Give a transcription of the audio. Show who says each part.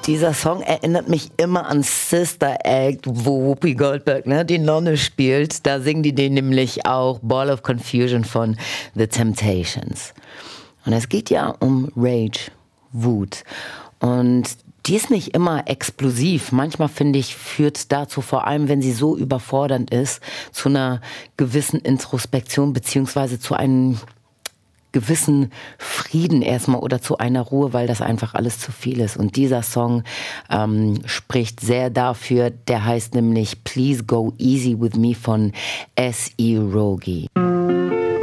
Speaker 1: Dieser Song erinnert mich immer an Sister Act, wo Whoopi Goldberg, ne, die Nonne spielt. Da singen die den nämlich auch Ball of Confusion von The Temptations. Und es geht ja um Rage, Wut. Und die ist nicht immer explosiv. Manchmal, finde ich, führt dazu, vor allem wenn sie so überfordernd ist, zu einer gewissen Introspektion beziehungsweise zu einem gewissen Frieden erstmal oder zu einer Ruhe, weil das einfach alles zu viel ist. Und dieser Song spricht sehr dafür. Der heißt nämlich Please Go Easy With Me von S.E. Rogi.